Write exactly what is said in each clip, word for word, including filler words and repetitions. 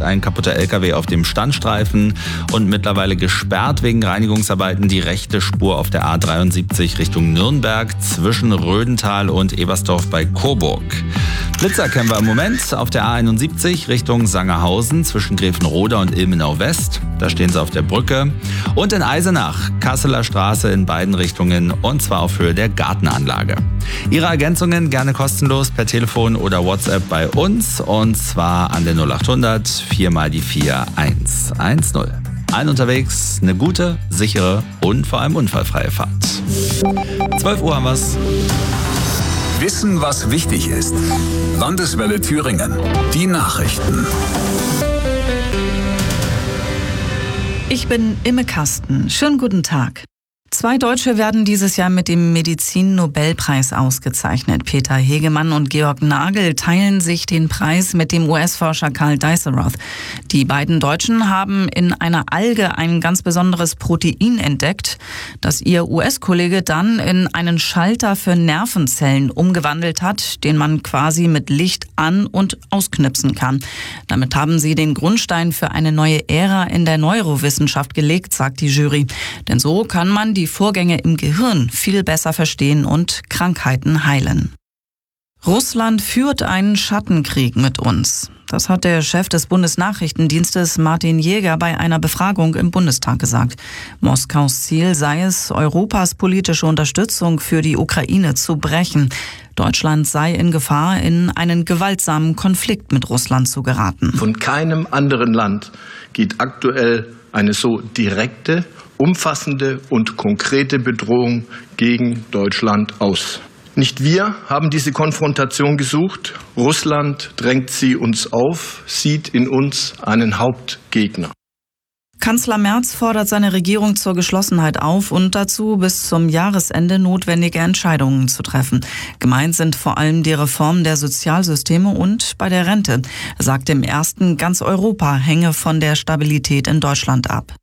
ein kaputter L K W auf dem Standstreifen und mittlerweile gesperrt wegen Reinigungsarbeiten die rechte Spur auf der A dreiundsiebzig Richtung Nürnberg zwischen Rödental und Ebersdorf bei Coburg. Blitzer kennen wir im Moment auf der A einundsiebzig Richtung Sangerhausen zwischen Grevenroda und Ilmenau West. Da stehen sie auf der Brücke. Und in Eisenach, Kasseler Straße in beiden Richtungen und zwar auf Höhe der Gartenanlage. Ihre Ergänzungen gerne kostenlos per Telefon oder WhatsApp bei uns und zwar an der null achthundert vier mal die vier eins eins null. Allen unterwegs eine gute, sichere und vor allem unfallfreie Fahrt. zwölf Uhr haben wir's. Wissen, was wichtig ist. Landeswelle Thüringen. Die Nachrichten. Ich bin Imme Kasten. Schönen guten Tag. Zwei Deutsche werden dieses Jahr mit dem Medizin-Nobelpreis ausgezeichnet. Peter Hegemann und Georg Nagel teilen sich den Preis mit dem U S-Forscher Karl Dijsselroth. Die beiden Deutschen haben in einer Alge ein ganz besonderes Protein entdeckt, das ihr U S-Kollege dann in einen Schalter für Nervenzellen umgewandelt hat, den man quasi mit Licht an- und ausknipsen kann. Damit haben sie den Grundstein für eine neue Ära in der Neurowissenschaft gelegt, sagt die Jury. Denn so kann man die Die Vorgänge im Gehirn viel besser verstehen und Krankheiten heilen. Russland führt einen Schattenkrieg mit uns. Das hat der Chef des Bundesnachrichtendienstes Martin Jäger bei einer Befragung im Bundestag gesagt. Moskaus Ziel sei es, Europas politische Unterstützung für die Ukraine zu brechen. Deutschland sei in Gefahr, in einen gewaltsamen Konflikt mit Russland zu geraten. Von keinem anderen Land geht aktuell eine so direkte, umfassende und konkrete Bedrohung gegen Deutschland aus. Nicht wir haben diese Konfrontation gesucht. Russland drängt sie uns auf, sieht in uns einen Hauptgegner. Kanzler Merz fordert seine Regierung zur Geschlossenheit auf und dazu, bis zum Jahresende notwendige Entscheidungen zu treffen. Gemeint sind vor allem die Reform der Sozialsysteme und bei der Rente. Er sagt im ersten, ganz Europa hänge von der Stabilität in Deutschland ab.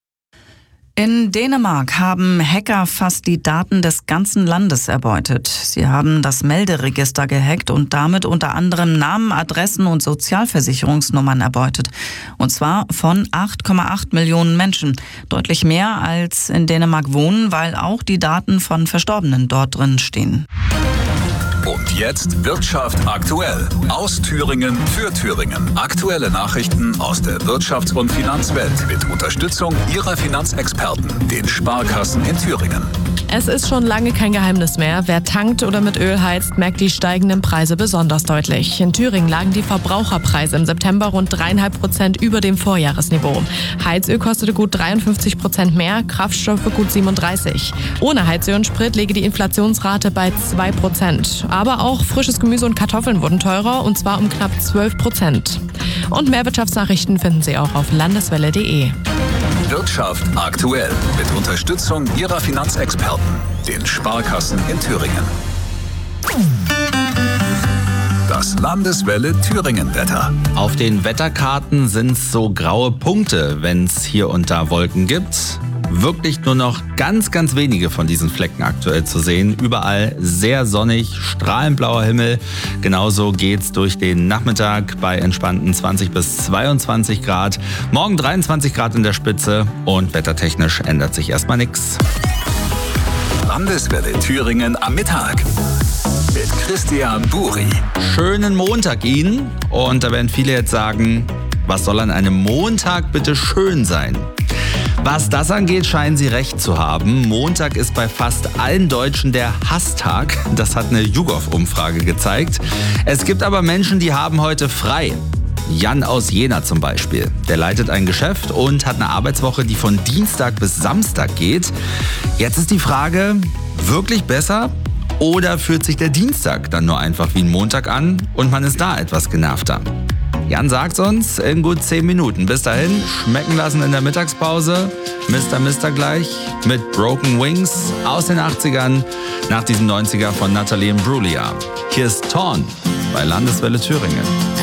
In Dänemark haben Hacker fast die Daten des ganzen Landes erbeutet. Sie haben das Melderegister gehackt und damit unter anderem Namen, Adressen und Sozialversicherungsnummern erbeutet. Und zwar von acht Komma acht Millionen Menschen. Deutlich mehr als in Dänemark wohnen, weil auch die Daten von Verstorbenen dort drin stehen. Und jetzt Wirtschaft aktuell. Aus Thüringen für Thüringen. Aktuelle Nachrichten aus der Wirtschafts- und Finanzwelt mit Unterstützung Ihrer Finanzexperten, den Sparkassen in Thüringen. Es ist schon lange kein Geheimnis mehr. Wer tankt oder mit Öl heizt, merkt die steigenden Preise besonders deutlich. In Thüringen lagen die Verbraucherpreise im September rund dreieinhalb Prozent über dem Vorjahresniveau. Heizöl kostete gut dreiundfünfzig Prozent mehr, Kraftstoffe gut siebenunddreißig. Ohne Heizöl und Sprit läge die Inflationsrate bei zwei Prozent. Aber auch frisches Gemüse und Kartoffeln wurden teurer, und zwar um knapp zwölf Prozent. Und mehr Wirtschaftsnachrichten finden Sie auch auf landeswelle punkt de. Wirtschaft aktuell mit Unterstützung Ihrer Finanzexperten, den Sparkassen in Thüringen. Das Landeswelle Thüringen-Wetter. Auf den Wetterkarten sind es so graue Punkte, wenn es hier und da Wolken gibt. Wirklich nur noch ganz, ganz wenige von diesen Flecken aktuell zu sehen. Überall sehr sonnig, strahlend blauer Himmel. Genauso geht's durch den Nachmittag bei entspannten zwanzig bis zweiundzwanzig Grad. Morgen dreiundzwanzig Grad in der Spitze und wettertechnisch ändert sich erstmal nichts. Landeswelle Thüringen am Mittag mit Christian Buri. Schönen Montag Ihnen. Und da werden viele jetzt sagen, was soll an einem Montag bitte schön sein? Was das angeht, scheinen Sie recht zu haben. Montag ist bei fast allen Deutschen der Hasstag. Das hat eine YouGov-Umfrage gezeigt. Es gibt aber Menschen, die haben heute frei. Jan aus Jena zum Beispiel. Der leitet ein Geschäft und hat eine Arbeitswoche, die von Dienstag bis Samstag geht. Jetzt ist die Frage, wirklich besser? Oder fühlt sich der Dienstag dann nur einfach wie ein Montag an und man ist da etwas genervter? Jan sagt's uns in gut zehn Minuten. Bis dahin, schmecken lassen in der Mittagspause. Mister Mister gleich mit Broken Wings aus den achtzigern nach diesem neunziger von Natalie Imbruglia. Hier ist Torn bei Landeswelle Thüringen.